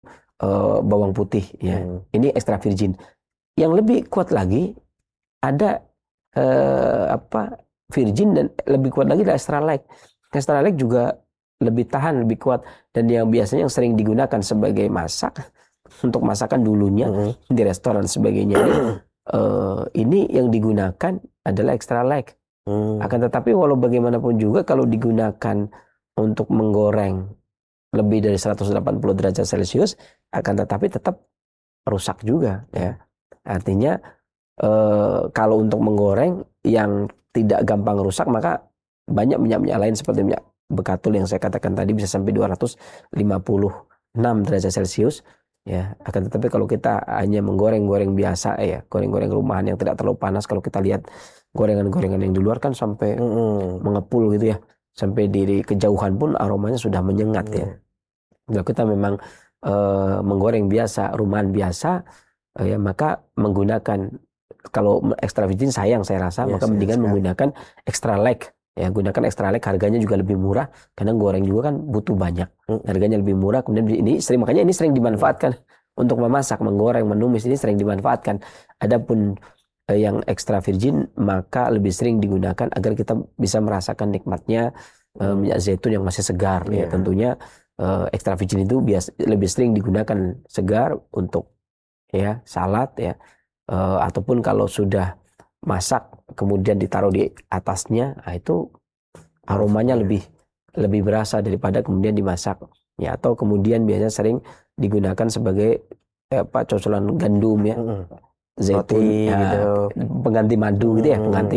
bawang putih ya. Ini extra virgin. Yang lebih kuat lagi ada virgin dan lebih kuat lagi adalah extra light. Extra light juga lebih tahan, lebih kuat, dan yang biasanya yang sering digunakan sebagai masak untuk masakan dulunya di restoran sebagainya. Ini yang digunakan adalah extra light. Akan tetapi walau bagaimanapun juga kalau digunakan untuk menggoreng lebih dari 180 derajat Celcius, akan tetapi tetap rusak juga ya. Artinya kalau untuk menggoreng yang tidak gampang rusak, maka banyak minyak-minyak lain seperti minyak bekatul yang saya katakan tadi bisa sampai 256 derajat Celcius ya. Akan tetapi kalau kita hanya menggoreng-goreng biasa ya, goreng-goreng rumahan yang tidak terlalu panas, kalau kita lihat gorengan-gorengan yang di luar kan sampai mengepul gitu ya, sampai di kejauhan pun aromanya sudah menyengat ya. Kalau kita memang menggoreng biasa, rumahan biasa ya, maka menggunakan, kalau extra virgin sayang saya rasa, maka mendingan menggunakan extra light ya. Gunakan extra light, harganya juga lebih murah karena goreng juga kan butuh banyak, harganya lebih murah. Kemudian makanya ini sering dimanfaatkan untuk memasak, menggoreng, menumis, ini sering dimanfaatkan. Adapun yang extra virgin maka lebih sering digunakan agar kita bisa merasakan nikmatnya minyak zaitun yang masih segar ya. Tentunya extra virgin itu lebih sering digunakan segar untuk ya salad ya, ataupun kalau sudah masak kemudian ditaruh di atasnya, nah itu aromanya lebih berasa daripada kemudian dimasak ya. Atau kemudian biasanya sering digunakan sebagai cocolan gandum ya, zaitun roti, ya, gitu. pengganti madu gitu ya, pengganti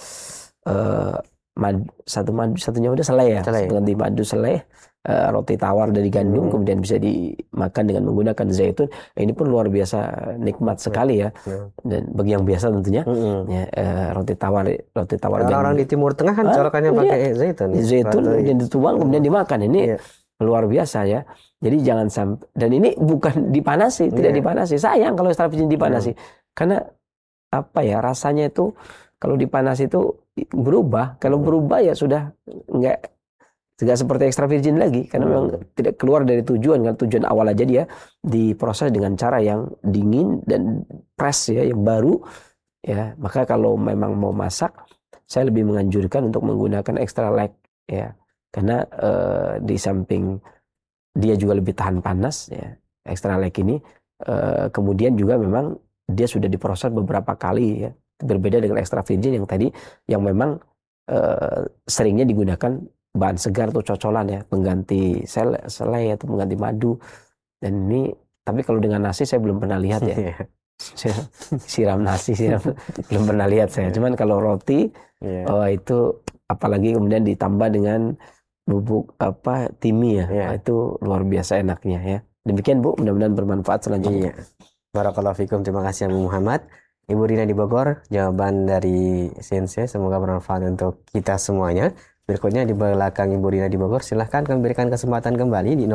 satunya udah selai ya, pengganti madu selai. Roti tawar dari gandum kemudian bisa dimakan dengan menggunakan zaitun. Ini pun luar biasa nikmat sekali ya. Dan bagi yang biasa tentunya ya, roti tawar orang-orang gandum. di Timur Tengah kan colokannya pakai zaitun. Zaitun kemudian dituang kemudian dimakan. Ini luar biasa ya. Jadi jangan sampai, dan ini bukan dipanasi, tidak dipanasi. Sayang kalau extra virgin dipanasi. Karena apa ya, rasanya itu kalau dipanasi itu berubah. Kalau berubah ya sudah enggak seperti extra virgin lagi, karena memang tidak keluar dari tujuan. Kan tujuan awal aja dia diproses dengan cara yang dingin dan fresh ya, yang baru ya. Maka kalau memang mau masak, saya lebih menganjurkan untuk menggunakan extra light ya, karena di samping dia juga lebih tahan panas ya, extra light ini kemudian juga memang dia sudah diproses beberapa kali ya, berbeda dengan extra virgin yang tadi yang memang seringnya digunakan bahan segar atau cocolan ya, pengganti selai atau pengganti madu. Dan ini, tapi kalau dengan nasi saya belum pernah lihat ya. Siram nasi belum pernah lihat saya. Cuman kalau roti itu apalagi kemudian ditambah dengan bubuk timi ya, itu luar biasa enaknya ya. Demikian Bu, mudah-mudahan bermanfaat selanjutnya. Barakallahu fikum, terima kasih Abu Muhammad. Ibu Rina di Bogor, jawaban dari Sensei semoga bermanfaat untuk kita semuanya. Berikutnya di belakang Ibu Rina di Bogor, silahkan kami berikan kesempatan kembali di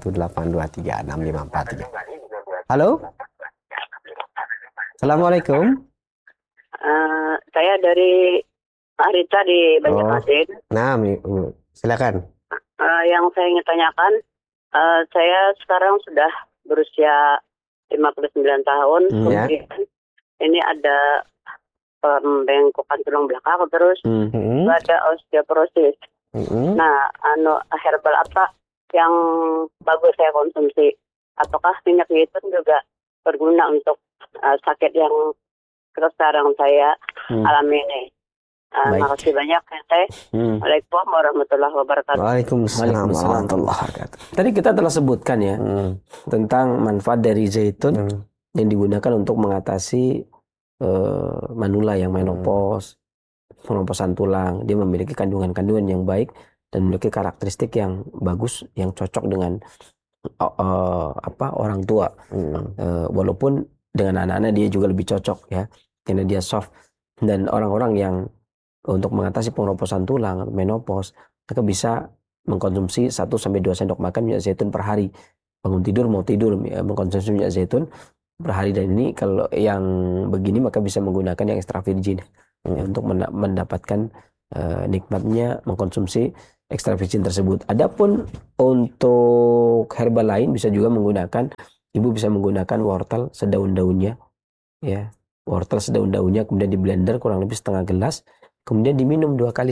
0218236543. Halo? Assalamualaikum. Saya dari Arita di Banjarmasin. Nah, silakan. Yang saya ingin tanyakan, saya sekarang sudah berusia 59 tahun. Kemudian ini ada pembengkokan tulang belakang, terus ada osteoporosis. Nah, herbal apa yang bagus saya konsumsi? Apakah minyak zaitun juga berguna untuk sakit yang sekarang saya alami ini? Terima kasih banyak ya, Teh. Waalaikumsalam warahmatullahi wabarakatuh. Waalaikumsalam warahmatullahi wabarakatuh. Tadi kita telah sebutkan ya tentang manfaat dari zaitun yang digunakan untuk mengatasi manula yang menopause, penoposan tulang. Dia memiliki kandungan-kandungan yang baik dan memiliki karakteristik yang bagus, yang cocok dengan orang tua. Walaupun dengan anak-anak dia juga lebih cocok ya, karena dia soft. Dan orang-orang yang untuk mengatasi penoposan tulang, menopause, mereka bisa mengkonsumsi 1-2 sendok makan minyak zaitun per hari. Bangun tidur mau tidur ya, mengkonsumsi minyak zaitun per hari. Dan ini kalau yang begini maka bisa menggunakan yang extra virgin ya, untuk mendapatkan nikmatnya mengkonsumsi extra virgin tersebut. Adapun untuk herbal lain bisa juga menggunakan, ibu bisa menggunakan wortel sedaun-daunnya, ya, wortel sedaun-daunnya kemudian di blender kurang lebih setengah gelas, kemudian diminum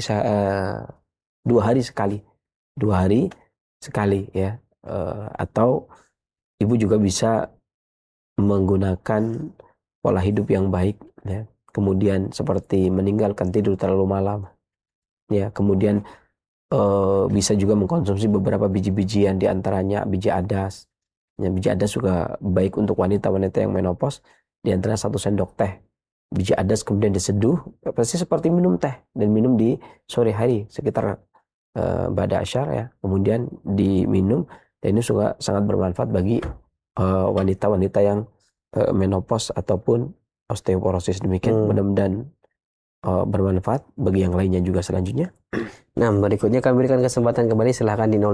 2 hari sekali, 2 hari sekali, ya. Atau ibu juga bisa menggunakan pola hidup yang baik, ya. Kemudian seperti meninggalkan tidur terlalu malam, ya. Kemudian bisa juga mengkonsumsi beberapa biji-bijian, di antaranya biji adas. Ya, biji adas juga baik untuk wanita-wanita yang menopause, di antara 1 sendok teh biji adas kemudian diseduh, pasti seperti minum teh, dan minum di sore hari sekitar ba'da asyar, ya. Kemudian diminum, dan ini juga sangat bermanfaat bagi wanita-wanita yang menopause ataupun osteoporosis. Demikian, mudah-mudahan bermanfaat bagi yang lainnya juga selanjutnya. Nah, berikutnya kami berikan kesempatan kembali, silahkan di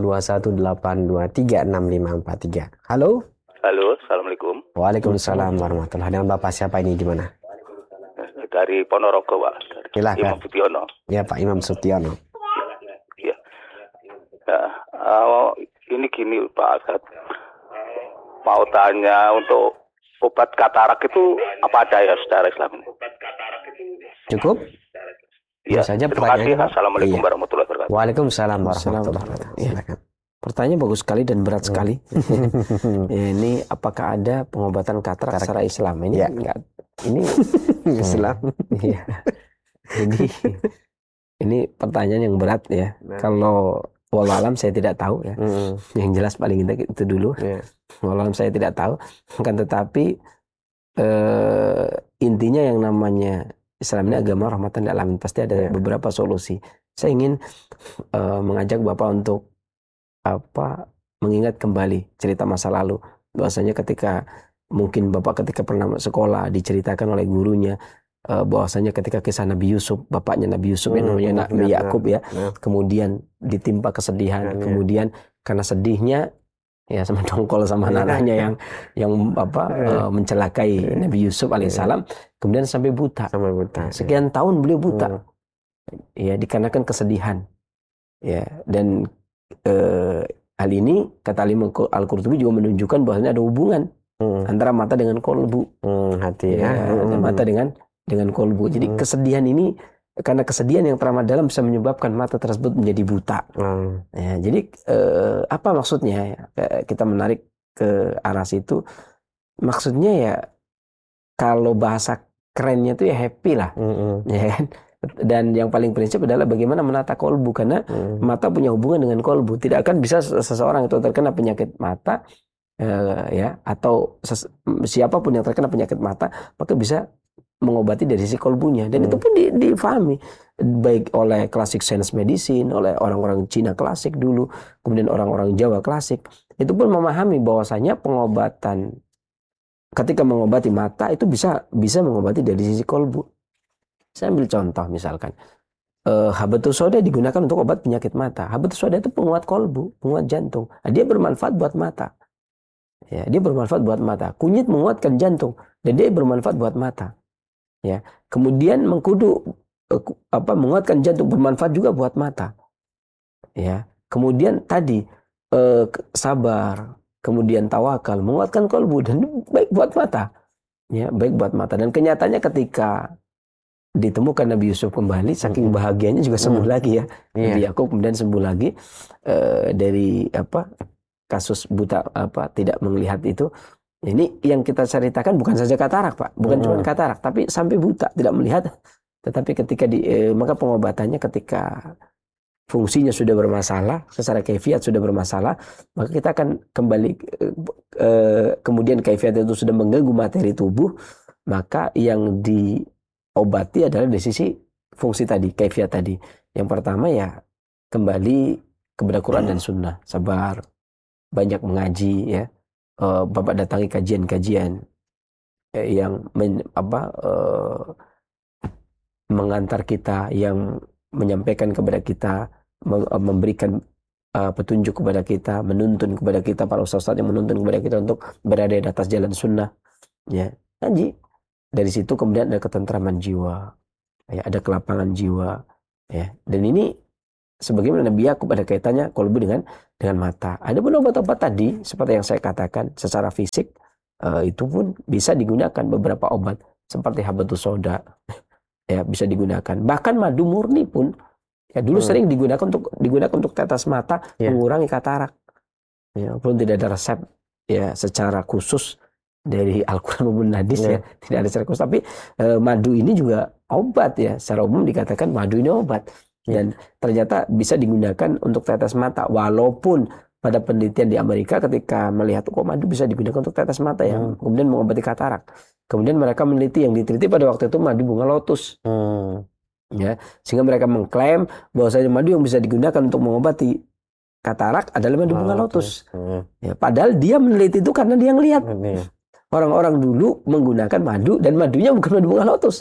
0218236543. Halo. Halo, Assalamualaikum. Waalaikumsalam warahmatullahi wabarakatuh. Dengan Bapak siapa ini, di mana? Dari Ponorogo, Pak. Silahkan. Imam Sutiono. Ya, Pak Imam Sutiono. Iya. Ini gini, Pak Asad. Mau tanya, untuk obat katarak itu apa ada ya secara Islam ini? Cukup? Iya, saja terima kasih. pertanyaannya, Pak. Assalamualaikum Iya. warahmatullahi wabarakatuh. Waalaikumsalam warahmatullahi wabarakatuh. Iya. Silakan. Pertanyaan bagus sekali dan berat sekali. Ya, ini apakah ada pengobatan katarak secara Islam? Ini Ya. enggak. Ini Islam. Iya. Jadi ini pertanyaan yang berat, ya. Kalau wallahu alam saya tidak tahu, ya. Yang jelas paling itu dulu. Yeah. Wallahu alam saya tidak tahu. Kan tetapi intinya yang namanya Islam ini agama rahmatan lil alamin, pasti ada beberapa solusi. Saya ingin mengajak Bapak untuk mengingat kembali cerita masa lalu. Bahwasanya ketika mungkin Bapak ketika pernah sekolah diceritakan oleh gurunya, bahwasanya ketika kisah Nabi Yusuf, bapaknya Nabi Yusuf yang namanya Nabi Yakub, ya, kemudian ditimpa kesedihan, kemudian karena sedihnya, ya, sama dongkol sama anaknya yang mencelakai Nabi Yusuf alaihissalam, kemudian sampai buta. Sekian tahun beliau buta, ya, dikarenakan kesedihan, ya. Dan hal ini kata Al-Qurtubi juga menunjukkan bahwasanya ada hubungan antara mata dengan kolbu, hati, ya, mata dengan kolbu. Jadi kesedihan ini, karena kesedihan yang teramat dalam bisa menyebabkan mata tersebut menjadi buta. Ya, jadi apa maksudnya? Kita menarik ke arah situ. Maksudnya ya, kalau bahasa kerennya itu ya happy lah, ya kan? Dan yang paling prinsip adalah bagaimana menata kolbu, karena mata punya hubungan dengan kolbu. Tidak akan bisa seseorang itu terkena penyakit mata, ya, atau siapapun yang terkena penyakit mata maka bisa mengobati dari sisi kolbunya, dan itu pun difahami baik oleh klasik sains medicine, oleh orang-orang Cina klasik dulu, kemudian orang-orang Jawa klasik, itu pun memahami bahwasanya pengobatan ketika mengobati mata itu bisa mengobati dari sisi kolbu. Saya ambil contoh misalkan habatus sauda digunakan untuk obat penyakit mata. Habatus sauda itu penguat kolbu, penguat jantung. Dia bermanfaat buat mata. Ya, dia bermanfaat buat mata. Kunyit menguatkan jantung dan dia bermanfaat buat mata. Ya, kemudian mengkudu menguatkan jantung, bermanfaat juga buat mata. Ya, kemudian tadi sabar, kemudian tawakal menguatkan kolbu dan baik buat mata. Ya, baik buat mata. Dan kenyataannya ketika ditemukan Nabi Yusuf kembali, saking bahagianya juga sembuh lagi, ya. Nabi Yakub kemudian sembuh lagi dari kasus buta tidak melihat itu. Ini yang kita ceritakan bukan saja katarak, Pak, bukan cuma katarak, tapi sampai buta, tidak melihat. Tetapi ketika maka pengobatannya ketika fungsinya sudah bermasalah, secara kaifiat sudah bermasalah, maka kita akan kembali kemudian kaifiat itu sudah mengganggu materi tubuh, maka yang diobati adalah dari sisi fungsi tadi, kaifiat tadi. Yang pertama ya kembali kepada Quran dan Sunnah, sabar, banyak mengaji, ya. Bapak datangi kajian-kajian yang mengantar kita, yang menyampaikan kepada kita, memberikan petunjuk kepada kita, menuntun kepada kita, para ustaz yang menuntun kepada kita untuk berada di atas jalan sunnah, ya. Ngaji, dari situ kemudian ada ketentraman jiwa, ya, ada kelapangan jiwa, ya. Dan ini sebagaimana Nabi Yakub ada kaitannya kolbu dengan mata. Ada pun obat-obat tadi seperti yang saya katakan secara fisik itu pun bisa digunakan beberapa obat seperti habatus sauda ya bisa digunakan. Bahkan madu murni pun ya dulu sering digunakan untuk tetes mata mengurangi katarak. Ya, walaupun tidak ada resep ya secara khusus dari Al-Quran maupun hadis ya tidak ada secara khusus, tapi madu ini juga obat ya, secara umum dikatakan madu ini obat dan ternyata bisa digunakan untuk tetes mata, walaupun pada penelitian di Amerika ketika melihat kok madu bisa digunakan untuk tetes mata ya kemudian mengobati katarak, kemudian mereka meneliti yang diteliti pada waktu itu madu bunga lotus ya, sehingga mereka mengklaim bahwasanya madu yang bisa digunakan untuk mengobati katarak adalah madu bunga lotus. Ya, padahal dia meneliti itu karena dia ngelihat orang-orang dulu menggunakan madu dan madunya bukan madu bunga lotus,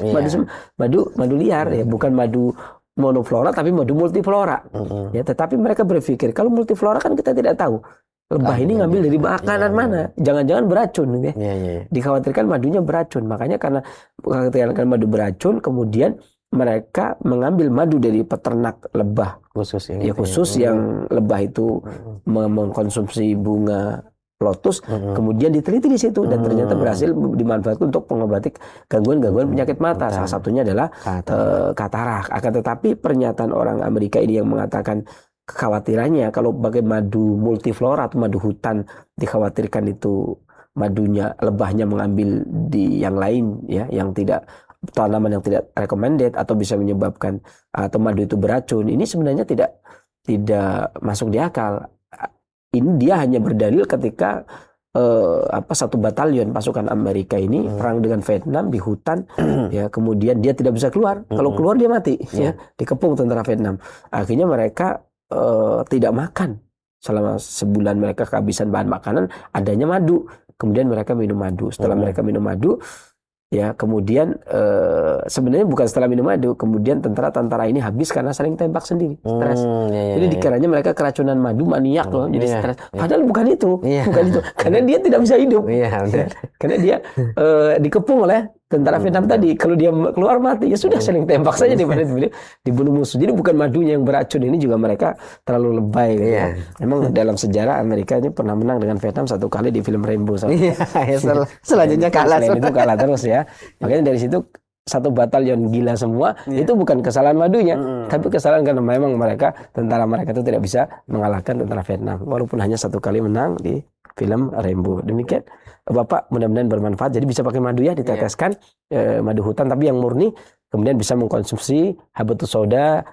madu liar ya, bukan madu monoflora tapi madu multiflora. Ya, tetapi mereka berpikir kalau multiflora kan kita tidak tahu lebah ini ngambil dari makanan mana, jangan-jangan beracun ya. Dikhawatirkan madunya beracun, makanya karena mengkhawatirkan madu beracun, kemudian mereka mengambil madu dari peternak lebah khusus yang lebah itu mengkonsumsi bunga lotus, kemudian diteliti di situ dan ternyata berhasil dimanfaatkan untuk mengobati gangguan-gangguan penyakit mata. Salah satunya adalah katarak. Akan tetapi pernyataan orang Amerika ini yang mengatakan kekhawatirannya kalau pakai madu multiflora atau madu hutan dikhawatirkan itu madunya lebahnya mengambil di yang lain ya, yang tidak tanaman yang tidak recommended atau bisa menyebabkan atau madu itu beracun. Ini sebenarnya tidak masuk di akal. Ini dia hanya berdalil ketika satu batalion pasukan Amerika ini perang dengan Vietnam di hutan ya, kemudian dia tidak bisa keluar. Kalau keluar dia mati ya, dikepung tentara Vietnam. Akhirnya mereka tidak makan selama sebulan, mereka kehabisan bahan makanan, adanya madu. Kemudian mereka minum madu. Setelah mereka minum madu ya, kemudian sebenarnya bukan setelah minum madu, kemudian tentara-tentara ini habis karena saling tembak sendiri, stres. Jadi dikiranya mereka keracunan madu, maniak loh, jadi stres. Padahal bukan itu, karena dia tidak bisa hidup, karena dia dikepung oleh tentara Vietnam tadi. Kalau dia keluar mati, ya sudah saling tembak saja daripada dibunuh musuh. Jadi bukan madunya yang beracun, ini juga mereka terlalu lebay. Memang dalam sejarah Amerika ini pernah menang dengan Vietnam satu kali di film Rainbow. Selanjutnya kalah. Selain itu kalah terus ya. Makanya dari situ satu batalion gila semua. Itu bukan kesalahan madunya, tapi kesalahan karena memang tentara mereka itu tidak bisa mengalahkan tentara Vietnam, walaupun hanya satu kali menang di film Rainbow. Demikian Bapak, mudah-mudahan bermanfaat. Jadi bisa pakai madu ya, diteteskan madu hutan tapi yang murni, kemudian bisa mengkonsumsi habatus sauda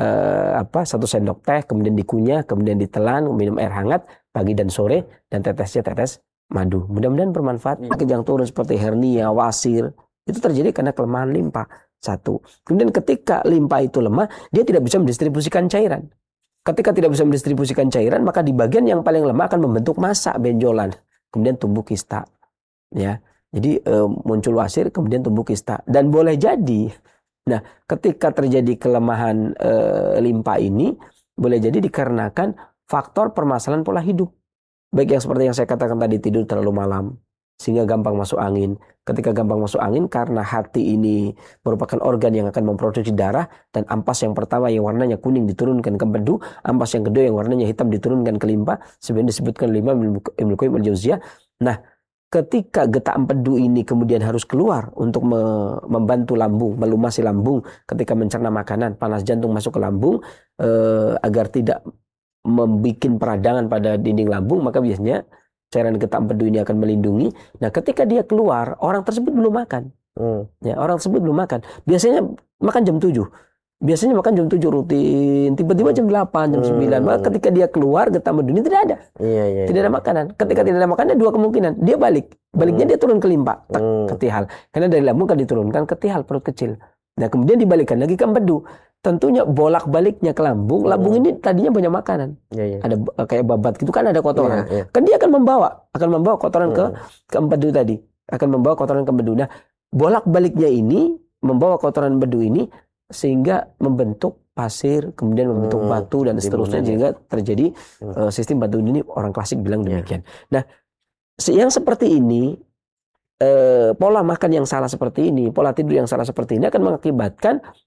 1 sendok teh, kemudian dikunyah, kemudian ditelan, minum air hangat pagi dan sore, dan tetesnya tetes madu. Mudah-mudahan bermanfaat. Penyakit yang turun seperti hernia, wasir, itu terjadi karena kelemahan limpa. Satu. Kemudian ketika limpa itu lemah, dia tidak bisa mendistribusikan cairan. Ketika tidak bisa mendistribusikan cairan, maka di bagian yang paling lemah akan membentuk massa, benjolan. Kemudian tumbuh kista. Ya. Jadi muncul wasir, kemudian tumbuh kista. Dan boleh jadi, nah ketika terjadi kelemahan limpa ini, boleh jadi dikarenakan faktor permasalahan pola hidup. Baik yang seperti yang saya katakan tadi, tidur terlalu malam, sehingga gampang masuk angin. Ketika gampang masuk angin, karena hati ini merupakan organ yang akan memproduksi darah, dan ampas yang pertama yang warnanya kuning diturunkan ke empedu, ampas yang kedua yang warnanya hitam diturunkan ke limpa, sebenarnya disebutkan Ibnu Qayyim al-Jauziyah. Nah, ketika getah empedu ini kemudian harus keluar untuk membantu lambung, melumasi lambung ketika mencerna makanan, panas jantung masuk ke lambung agar tidak membuat peradangan pada dinding lambung, maka biasanya cairan getah empedu ini akan melindungi. Nah, ketika dia keluar, orang tersebut belum makan. Ya, orang tersebut belum makan. Biasanya makan jam 7. Biasanya makan jam 7 rutin, tiba-tiba jam 8, jam 9. Maka ketika dia keluar, getah empedu ini tidak ada. Tidak ada makanan. Ketika tidak ada makanan, ada dua kemungkinan. Dia baliknya dia turun ke limpa, ke tihal. Karena dari lambung kan diturunkan ke tihal, perut kecil. Nah, kemudian dibalikkan lagi ke empedu. Tentunya bolak-baliknya ke lambung. Lambung ini tadinya banyak makanan. Ada kayak babat gitu kan, ada kotoran. Kan dia akan membawa kotoran ke empedu tadi. Akan membawa kotoran ke empedu. Nah, bolak-baliknya ini membawa kotoran empedu ini sehingga membentuk pasir, kemudian membentuk batu dan seterusnya, sehingga terjadi sistem batu ini, orang klasik bilang demikian. Nah, yang seperti ini, pola makan yang salah seperti ini, pola tidur yang salah seperti ini akan mengakibatkan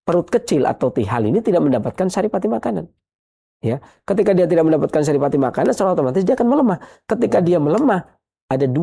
perut kecil atau tihal ini tidak mendapatkan saripati makanan. Ya, ketika dia tidak mendapatkan saripati makanan, secara otomatis dia akan melemah. Ketika dia melemah, ada dua